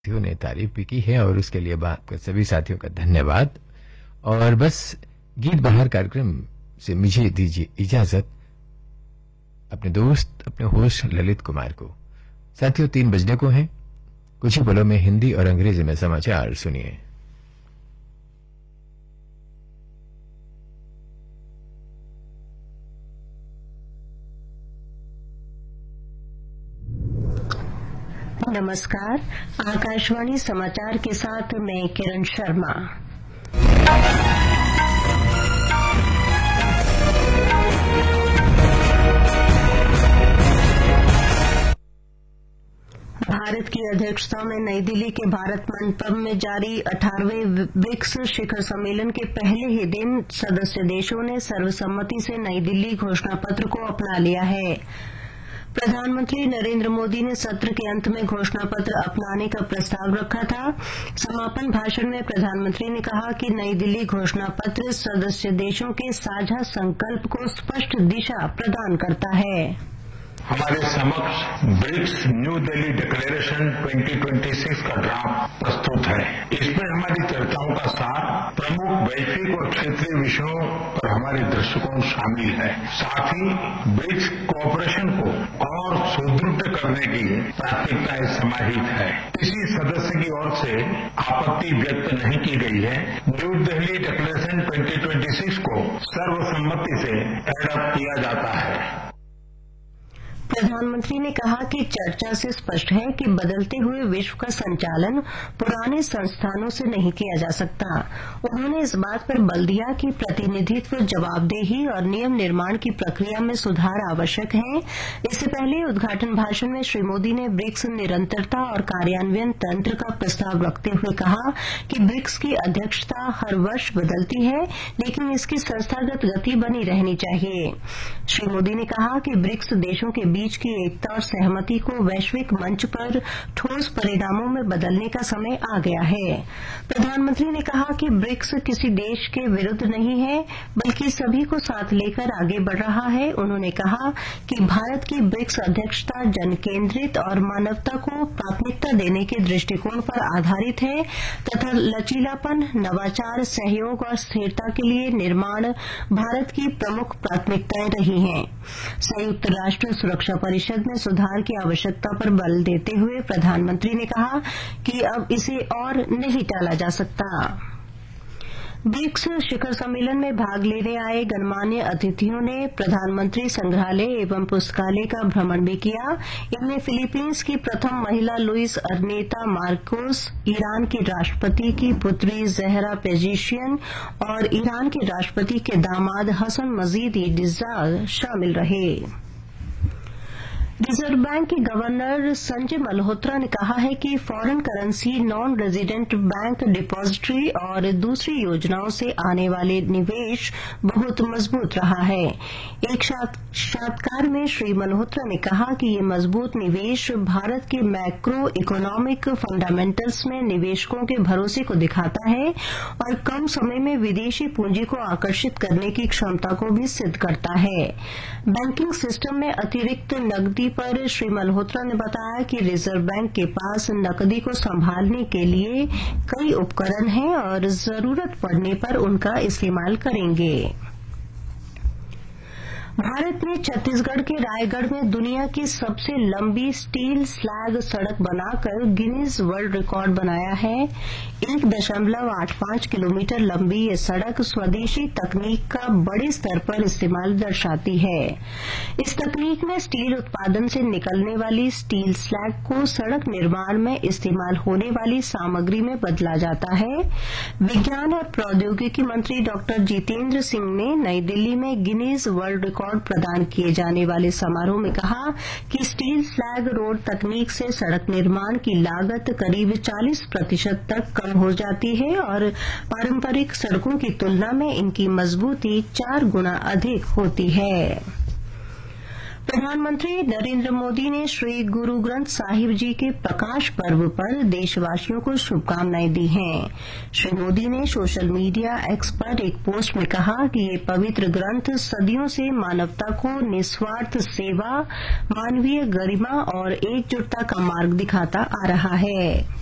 साथियों ने तारीफ भी की है और उसके लिए आपका सभी साथियों का धन्यवाद। और बस गीत बहार कार्यक्रम से मुझे दीजिए इजाजत, अपने दोस्त अपने होस्ट ललित कुमार को। साथियों 3 बजने को हैं, कुछ ही पलों में हिंदी और अंग्रेजी में समाचार सुनिए। नमस्कार, आकाशवाणी समाचार के साथ मैं किरण शर्मा। भारत की अध्यक्षता में नई दिल्ली के भारत मंडपम में जारी 18वें ब्रिक्स शिखर सम्मेलन के पहले ही दिन सदस्य देशों ने सर्वसम्मति से नई दिल्ली घोषणा पत्र को अपना लिया है। प्रधानमंत्री नरेंद्र मोदी ने सत्र के अंत में घोषणा पत्र अपनाने का प्रस्ताव रखा था। समापन भाषण में प्रधानमंत्री ने कहा कि नई दिल्ली घोषणा पत्र सदस्य देशों के साझा संकल्प को स्पष्ट दिशा प्रदान करता है। हमारे समक्ष ब्रिक्स न्यू दिल्ली डिक्लेरेशन 2026 का ड्राफ्ट प्रस्तुत है। इसमें हमारी चर्चाओं का सार प्रमुख वैश्विक और क्षेत्रीय विषयों पर हमारे दृष्टिकोण शामिल है। साथ ही ब्रिक्स कोऑपरेशन को और सुदृढ़ करने की प्राथमिकताएं समाहित है। किसी सदस्य की ओर से आपत्ति व्यक्त नहीं की गई है। न्यू दिल्ली डिक्लेरेशन 2026 को सर्वसम्मति से एडॉप्ट किया जाता है। प्रधानमंत्री ने कहा कि चर्चा से स्पष्ट है कि बदलते हुए विश्व का संचालन पुराने संस्थानों से नहीं किया जा सकता। उन्होंने इस बात पर बल दिया कि प्रतिनिधित्व, जवाबदेही और नियम निर्माण की प्रक्रिया में सुधार आवश्यक है। इससे पहले उद्घाटन भाषण में श्री मोदी ने ब्रिक्स निरंतरता और कार्यान्वयन तंत्र का प्रस्ताव रखते हुए कहा कि ब्रिक्स की अध्यक्षता हर वर्ष बदलती है, लेकिन इसकी संस्थागत गति बनी रहनी चाहिए। श्री मोदी ने कहा कि ब्रिक्स देशों के बीच की एकता और सहमति को वैश्विक मंच पर ठोस परिणामों में बदलने का समय आ गया है। प्रधानमंत्री ने कहा कि ब्रिक्स किसी देश के विरुद्ध नहीं है, बल्कि सभी को साथ लेकर आगे बढ़ रहा है। उन्होंने कहा कि भारत की ब्रिक्स अध्यक्षता जन केंद्रित और मानवता को प्राथमिकता देने के दृष्टिकोण पर आधारित है तथा लचीलापन, नवाचार, सहयोग और स्थिरता के लिए निर्माण भारत की प्रमुख प्राथमिकताएं रही हैं। संयुक्त राष्ट्र सुरक्षा परिषद में सुधार की आवश्यकता पर बल देते हुए प्रधानमंत्री ने कहा कि अब इसे और नहीं टाला जा सकता। ब्रिक्स शिखर सम्मेलन में भाग लेने आए गणमान्य अतिथियों ने प्रधानमंत्री संग्रहालय एवं पुस्तकालय का भ्रमण भी किया। इनमें फिलीपींस की प्रथम महिला लुइस अर्नेता मार्कोस, ईरान के राष्ट्रपति की पुत्री जहरा पेजिशियन और ईरान के राष्ट्रपति के दामाद हसन मजीदी डिज़ा शामिल रहे। रिजर्व बैंक के गवर्नर संजय मल्होत्रा ने कहा है कि foreign currency non resident bank depository और दूसरी योजनाओं से आने वाले निवेश बहुत मजबूत रहा है। एक साक्षात्कार में श्री मल्होत्रा ने कहा कि ये मजबूत निवेश भारत के मैक्रो इकोनॉमिक फंडामेंटल्स में निवेशकों के भरोसे को दिखाता है और कम समय में विदेशी पूंजी को आकर्षित करने की क्षमता को भी सिद्ध करता है। बैंकिंग सिस्टम में अतिरिक्त नकदी पर श्री मल्होत्रा ने बताया कि रिजर्व बैंक के पास नकदी को संभालने के लिए कई उपकरण हैं और जरूरत पड़ने पर उनका इस्तेमाल करेंगे। भारत ने छत्तीसगढ़ के रायगढ़ में दुनिया की सबसे लंबी स्टील स्लैग सड़क बनाकर गिनीज वर्ल्ड रिकॉर्ड बनाया है। 1.85 किलोमीटर लंबी ये सड़क स्वदेशी तकनीक का बड़े स्तर पर इस्तेमाल दर्शाती है। इस तकनीक में स्टील उत्पादन से निकलने वाली स्टील स्लैग को सड़क निर्माण में इस्तेमाल होने वाली सामग्री में बदला जाता है। विज्ञान और प्रौद्योगिकी मंत्री डॉक्टर जितेंद्र सिंह ने नई दिल्ली में गिनीज वर्ल्ड रिकॉर्ड प्रदान किए जाने वाले समारोह में कहा कि स्टील स्लैग रोड तकनीक से सड़क निर्माण की लागत करीब 40% तक कम हो जाती है और पारंपरिक सड़कों की तुलना में इनकी मजबूती 4 गुना अधिक होती है। प्रधानमंत्री नरेंद्र मोदी ने श्री गुरु ग्रंथ साहिब जी के प्रकाश पर्व पर देशवासियों को शुभकामनाएं दी हैं। श्री मोदी ने सोशल मीडिया एक्स पर एक पोस्ट में कहा कि ये पवित्र ग्रंथ सदियों से मानवता को निस्वार्थ सेवा, मानवीय गरिमा और एकजुटता का मार्ग दिखाता आ रहा है।